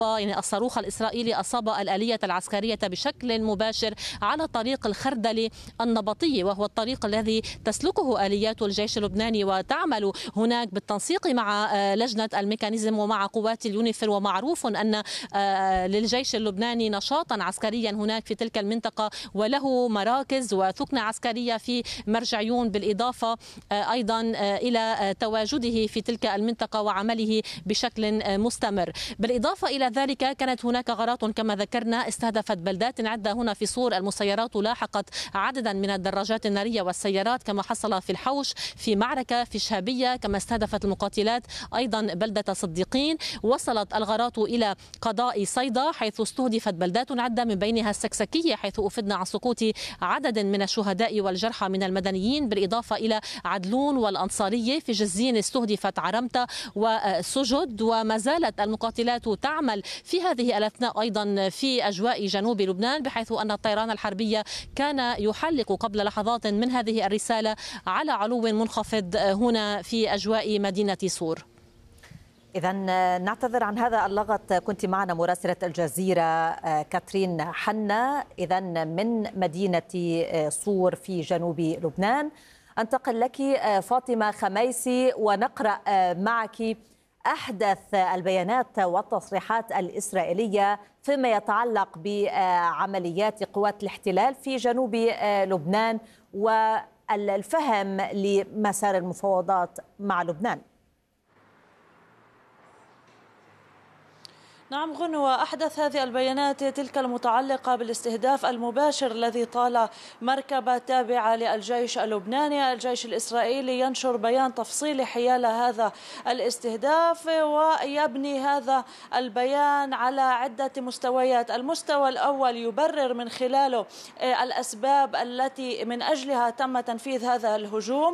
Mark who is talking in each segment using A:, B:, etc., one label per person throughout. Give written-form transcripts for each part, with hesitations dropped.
A: يعني الصاروخ الإسرائيلي أصاب الآلية العسكرية بشكل مباشر على طريق الخردل النبطي، وهو الطريق الذي تسلكه آليات الجيش اللبناني وتعمل هناك بالتنسيق مع لجنة الميكانيزم ومع قوات اليونيفيل. ومعروف أن للجيش اللبناني نشاطا عسكريا هناك في تلك المنطقة، وله مراكز وثكنة عسكرية في مرجعيون، بالإضافة أيضا إلى تواجده في تلك المنطقة وعمله بشكل مستمر. بالإضافة إلى ذلك كانت هناك غارات كما ذكرنا استهدفت بلدات عدة هنا في صور. المسيرات لاحقت عددا من الدراجات النارية والسيارات كما حصل في الحوش، في معركة في شهابية، كما استهدفت المقاتلات أيضا بلدة صديقين. وصلت الغارات إلى قضاء صيدا حيث استهدفت بلدات عدة من بينها السكسكية، حيث أفدنا عن سقوط عدد من الشهداء والجرحى من المدنيين، بالإضافة إلى عدلون والأنصارية. في جزين استهدفت عرمتة وسجد. وما زالت المقاتلات تعمل في هذه الأثناء أيضا في أجواء جنوب لبنان، بحيث أن الطيران الحربية كان يحلق قبل لحظات من هذه الرسالة على علو منخفض هنا في أجواء مدينة صور.
B: إذا نعتذر عن هذا اللغط. كنت معنا مراسلة الجزيرة كاترين حنا إذا من مدينة صور في جنوب لبنان. أنتقل لك فاطمة خميسي ونقرأ معك أحدث البيانات والتصريحات الإسرائيلية فيما يتعلق بعمليات قوات الاحتلال في جنوب لبنان والفهم لمسار المفاوضات مع لبنان.
C: نعم غنوة، أحدث هذه البيانات تلك المتعلقة بالاستهداف المباشر الذي طال مركبة تابعة للجيش اللبناني. الجيش الإسرائيلي ينشر بيان تفصيلي حيال هذا الاستهداف، ويبني هذا البيان على عدة مستويات. المستوى الأول يبرر من خلاله الأسباب التي من أجلها تم تنفيذ هذا الهجوم،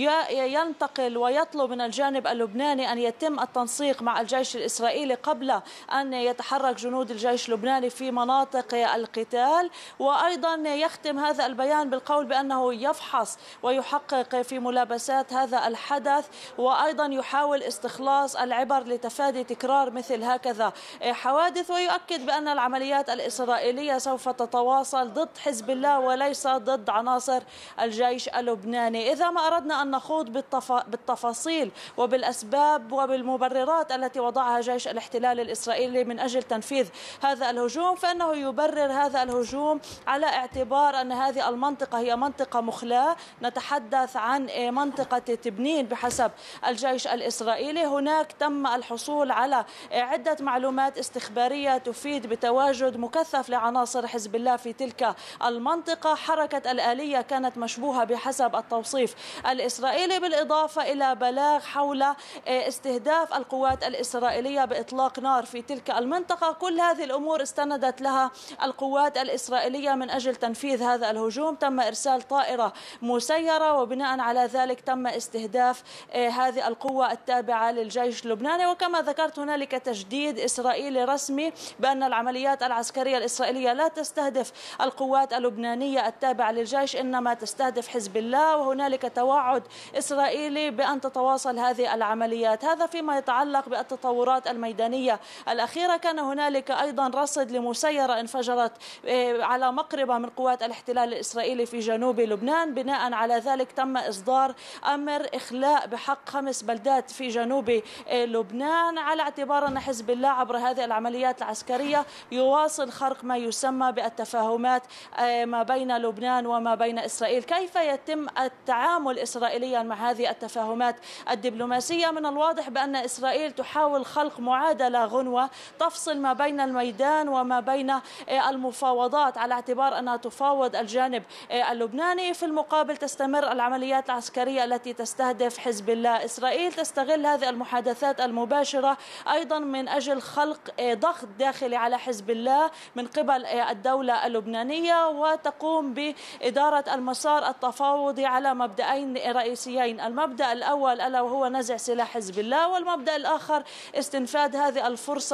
C: ينتقل ويطلب من الجانب اللبناني أن يتم التنسيق مع الجيش الإسرائيلي قبل أن يتحرك جنود الجيش اللبناني في مناطق القتال. وأيضا يختم هذا البيان بالقول بأنه يفحص ويحقق في ملابسات هذا الحدث، وأيضا يحاول استخلاص العبر لتفادي تكرار مثل هكذا حوادث. ويؤكد بأن العمليات الإسرائيلية سوف تتواصل ضد حزب الله وليس ضد عناصر الجيش اللبناني. إذا ما أردنا أن نخوض بالتفاصيل وبالأسباب وبالمبررات التي وضعها جيش الاحتلال الإسرائيلي من أجل تنفيذ هذا الهجوم، فإنه يبرر هذا الهجوم على اعتبار أن هذه المنطقة هي منطقة مخلاة. نتحدث عن منطقة تبنين بحسب الجيش الإسرائيلي. هناك تم الحصول على عدة معلومات استخبارية تفيد بتواجد مكثف لعناصر حزب الله في تلك المنطقة. حركة الآلية كانت مشبوهة بحسب التوصيف الإسرائيلي، بالإضافة إلى بلاغ حول استهداف القوات الإسرائيلية بإطلاق نار في تلك المنطقة. كل هذه الأمور استندت لها القوات الإسرائيلية من أجل تنفيذ هذا الهجوم. تم إرسال طائرة مسيرة، وبناء على ذلك تم استهداف هذه القوة التابعة للجيش اللبناني. وكما ذكرت هنالك تجديد إسرائيلي رسمي بأن العمليات العسكرية الإسرائيلية لا تستهدف القوات اللبنانية التابعة للجيش، إنما تستهدف حزب الله. وهنالك توعد إسرائيلي بأن تتواصل هذه العمليات. هذا فيما يتعلق بالتطورات الميدانية الأخيرة. كان هنالك أيضا رصد لمسيرة انفجرت على مقربة من قوات الاحتلال الإسرائيلي في جنوب لبنان. بناء على ذلك تم إصدار أمر إخلاء بحق 5 بلدات في جنوب لبنان، على اعتبار أن حزب الله عبر هذه العمليات العسكرية يواصل خرق ما يسمى بالتفاهمات ما بين لبنان وما بين إسرائيل. كيف يتم التعامل إسرائيليا مع هذه التفاهمات الدبلوماسية؟ من الواضح بأن إسرائيل تحاول خلق معادلة غنوة تفصل ما بين الميدان وما بين المفاوضات، على اعتبار أنها تفاوض الجانب اللبناني. في المقابل تستمر العمليات العسكرية التي تستهدف حزب الله. إسرائيل تستغل هذه المحادثات المباشرة أيضا من أجل خلق ضغط داخلي على حزب الله من قبل الدولة اللبنانية، وتقوم بإدارة المسار التفاوضي على مبدأين رئيسيين. المبدأ الأول ألا وهو نزع سلاح حزب الله، والمبدأ الآخر استنفاد هذه الفرصة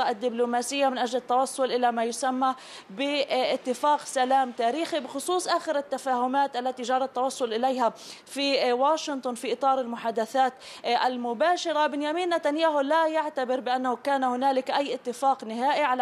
C: الفرصة الدبلوماسية من أجل التوصل إلى ما يسمى باتفاق سلام تاريخي بخصوص آخر التفاهمات التي جرى التوصل إليها في واشنطن في إطار المحادثات المباشرة. بنيامين نتنياهو لا يعتبر بأنه كان هنالك أي اتفاق نهائي على